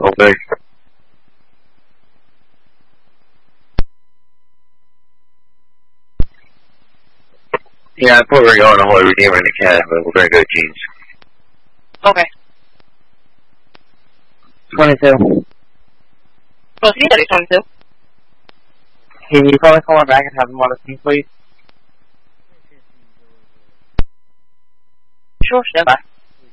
Okay. Yeah, I thought we were going to Holy Redeemer in the cab, but we're going to go to Jeans. Okay. 22. Well, see that it's 22. Can you call someone back and have them on the scene, please? Sure, stand by.